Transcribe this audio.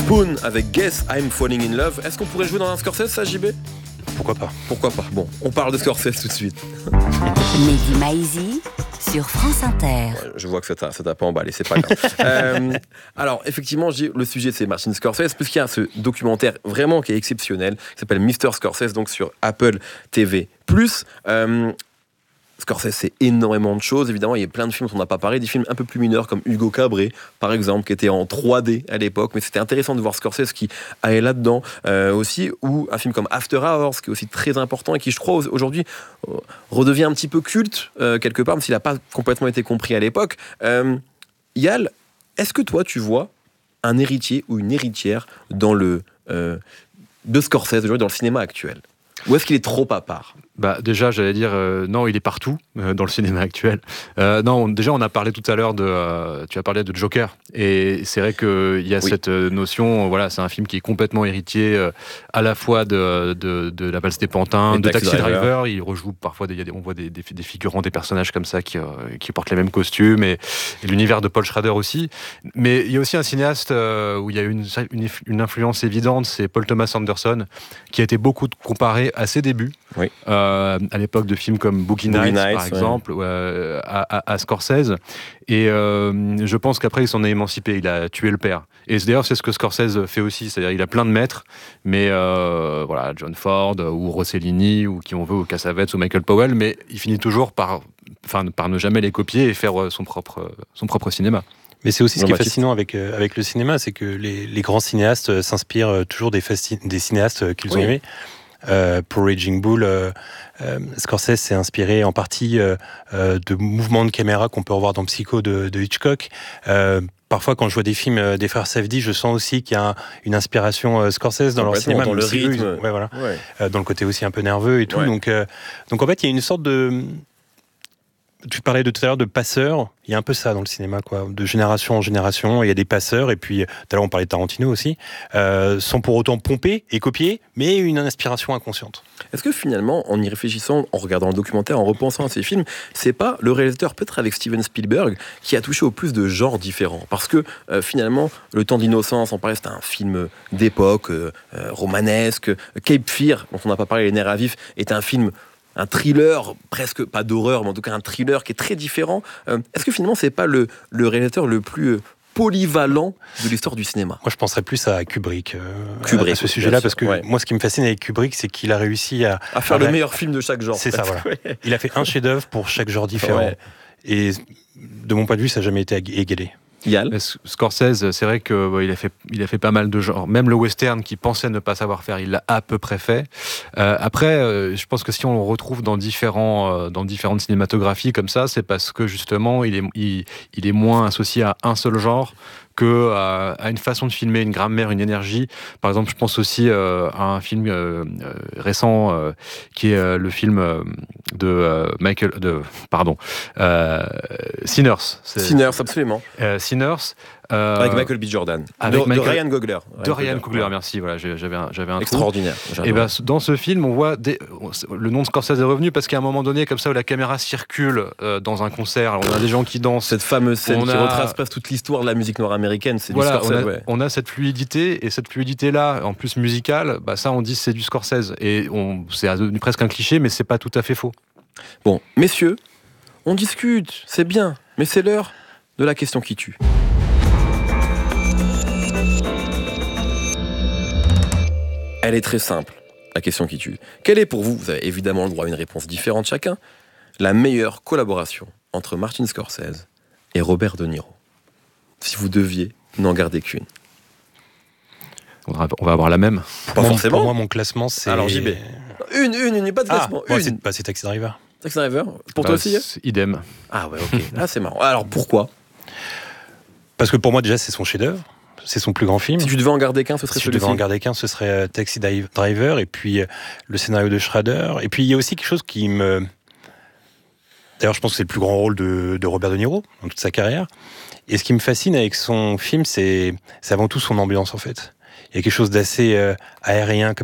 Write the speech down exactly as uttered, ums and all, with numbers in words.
Spoon avec Guess I'm Falling in Love. Est-ce qu'on pourrait jouer dans un Scorsese, ça, J B ? Pourquoi pas ? Pourquoi pas ? Bon, on parle de Scorsese tout de suite. Mehdi Maizi sur France Inter. Ouais, je vois que ça t'a, ça t'a pas emballé, c'est pas grave. euh, alors, effectivement, j'ai, le sujet, c'est Martin Scorsese, puisqu'il y a ce documentaire vraiment qui est exceptionnel, qui s'appelle mister Scorsese, donc sur Apple T V plus. Euh, Scorsese, c'est énormément de choses. Évidemment, il y a plein de films dont on n'a pas parlé, des films un peu plus mineurs comme Hugo Cabré, par exemple, qui était en trois D à l'époque. Mais c'était intéressant de voir Scorsese qui allait là-dedans euh, aussi. Ou un film comme After Hours, qui est aussi très important et qui, je crois, aujourd'hui euh, redevient un petit peu culte, euh, quelque part, même s'il n'a pas complètement été compris à l'époque. Euh, Yal, est-ce que toi, tu vois un héritier ou une héritière dans le, euh, de Scorsese aujourd'hui dans le cinéma actuel ? Ou est-ce qu'il est trop à part ? Bah, déjà, j'allais dire, euh, non, il est partout euh, dans le cinéma actuel. Euh, non, on, déjà, on a parlé tout à l'heure de... Euh, tu as parlé de Joker. Et c'est vrai qu'il y a oui. cette euh, notion... Voilà, c'est un film qui est complètement héritier euh, à la fois de, de, de La Valse des Pantins, de Taxi Driver. Driver. Il rejoue parfois... Des, on voit des, des, des figurants, des personnages comme ça qui, euh, qui portent les mêmes costumes. Et, et l'univers de Paul Schrader aussi. Mais il y a aussi un cinéaste euh, où il y a une, une, une influence évidente. C'est Paul Thomas Anderson, qui a été beaucoup comparé à ses débuts. Oui. Euh, à l'époque de films comme Boogie Nights, Boogie Nights par exemple, ouais. euh, à, à, à Scorsese. Et euh, je pense qu'après, il s'en est émancipé. Il a tué le père. Et d'ailleurs, c'est ce que Scorsese fait aussi. C'est-à-dire, il a plein de maîtres, mais euh, voilà, John Ford, ou Rossellini, ou qui on veut, ou Cassavetes, ou Michael Powell, mais il finit toujours par, enfin, par ne jamais les copier et faire son propre, son propre cinéma. Mais c'est aussi ce qui est fascinant avec, euh, avec le cinéma, c'est que les, les grands cinéastes s'inspirent toujours des, fascin- des cinéastes qu'ils ont oui. aimés. Euh, pour Raging Bull, euh, euh, Scorsese s'est inspiré en partie euh, euh, de mouvements de caméra qu'on peut revoir dans Psycho de, de Hitchcock. Euh, parfois, quand je vois des films euh, des frères Safdie, je sens aussi qu'il y a un, une inspiration euh, Scorsese dans leur cinéma, dans le rythme, eux, ouais, voilà. ouais. Euh, dans le côté aussi un peu nerveux et tout. Ouais. Donc, euh, donc en fait, il y a une sorte de... Tu parlais de tout à l'heure de passeurs, il y a un peu ça dans le cinéma, quoi, de génération en génération, il y a des passeurs, et puis tout à l'heure on parlait de Tarantino aussi, euh, sans pour autant pomper et copier, mais une inspiration inconsciente. Est-ce que finalement, en y réfléchissant, en regardant le documentaire, en repensant à ces films, c'est pas le réalisateur, peut-être avec Steven Spielberg, qui a touché au plus de genres différents ? Parce que euh, finalement, Le Temps d'innocence, on parlait, c'était un film d'époque, euh, euh, romanesque. Cape Fear, dont on n'a pas parlé, Les nerfs à vif, est un film... un thriller, presque pas d'horreur, mais en tout cas un thriller qui est très différent. Euh, est-ce que finalement, c'est pas le, le réalisateur le plus euh, polyvalent de l'histoire du cinéma ? Moi, je penserais plus à Kubrick, euh, Kubrick à ce sujet-là, sûr, parce que ouais. moi, ce qui me fascine avec Kubrick, c'est qu'il a réussi à... À faire à le ré... meilleur film de chaque genre. C'est ça, voilà. Ouais. Il a fait un chef-d'œuvre pour chaque genre différent. Ouais. Et de mon point de vue, ça n'a jamais été égalé. Yal. Scorsese, c'est vrai qu'il ouais, a fait, il a fait pas mal de genres. Même le western qu'il pensait ne pas savoir faire, il l'a à peu près fait. Euh, après, euh, je pense que si on le retrouve dans, différents, euh, dans différentes cinématographies comme ça, c'est parce que justement, il est, il, il est moins associé à un seul genre que à, à une façon de filmer, une grammaire, une énergie. Par exemple, je pense aussi euh, à un film euh, euh, récent euh, qui est euh, le film euh, de euh, Michael, de pardon, euh, Sinners. C'est, Sinners, absolument. Euh, Sinners. Euh, avec Michael B. Jordan. Avec de, Michael, de Ryan Coogler. De Ryan Coogler, merci. Voilà, j'avais un, j'avais un extraordinaire. Et ben, dans ce film, on voit des, le nom de Scorsese est revenu parce qu'à un moment donné, comme ça, où la caméra circule euh, dans un concert, on a des gens qui dansent. Cette fameuse scène on qui a... retrace presque toute l'histoire de la musique nord-américaine, c'est voilà, du Scorsese. On a, ouais. on a cette fluidité, et cette fluidité-là, en plus musicale, bah ça, on dit c'est du Scorsese. Et on, c'est devenu presque un cliché, mais c'est pas tout à fait faux. Bon, messieurs, on discute, c'est bien, mais c'est l'heure de la question qui tue. Elle est très simple, la question qui tue. Quelle est pour vous, vous avez évidemment le droit à une réponse différente chacun, la meilleure collaboration entre Martin Scorsese et Robert De Niro ? Si vous deviez n'en garder qu'une. On va avoir la même. Pas mon, forcément. Pour moi, mon classement, c'est... Alors, J B. Une, une, une, pas de classement. Ah, une. c'est, bah, c'est Taxi Driver. Taxi Driver. Pour bah, toi aussi ? Idem. Ah ouais, ok. Ah, c'est marrant. Alors, pourquoi ? Parce que pour moi, déjà, c'est son chef-d'œuvre. C'est son plus grand film. Si tu devais en garder qu'un, ce serait si celui-ci. Si je devais en garder qu'un, ce serait Taxi Driver, et puis euh, le scénario de Schrader. Et puis il y a aussi quelque chose qui me... D'ailleurs, je pense que c'est le plus grand rôle de, de Robert De Niro dans toute sa carrière. Et ce qui me fascine avec son film, c'est, c'est avant tout son ambiance, en fait. Il y a quelque chose d'assez euh, aérien,